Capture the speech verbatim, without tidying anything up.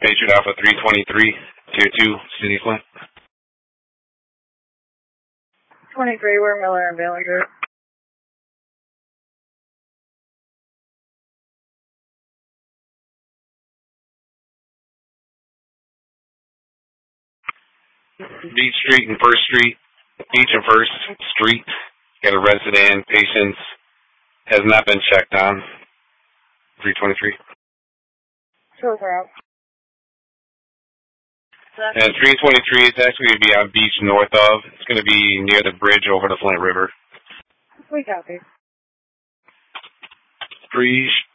Patriot Alpha three twenty-three, Tier two, City Flint. twenty-three, we're Miller and Bailey Group. Beach Street and First Street, Beach and First Street, got a resident, patient, has not been checked on, three twenty-three. Shows her out. And three twenty-three is actually going to be on Beach north of, it's going to be near the bridge over the Flint River. We copy. Three